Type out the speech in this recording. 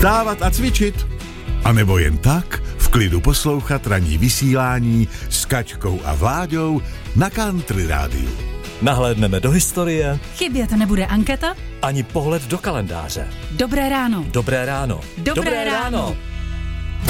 vstávat a cvičit. A nebo jen tak v klidu poslouchat ranní vysílání s Kačkou a Vláďou na Country Rádiu. Nahlédneme do historie. Chybět nebude anketa. Ani pohled do kalendáře. Dobré ráno. Dobré ráno. Dobré ráno.